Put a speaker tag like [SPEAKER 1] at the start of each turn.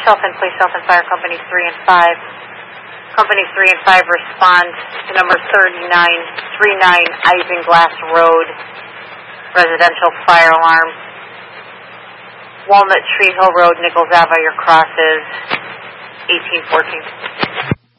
[SPEAKER 1] Shelton Police, Shelton Fire Company 3 and 5. Companies 3 and 5 respond to number 3939 Isinglass Road, residential fire alarm. Walnut Tree Hill Road, Nichols Ave, your cross is 1814.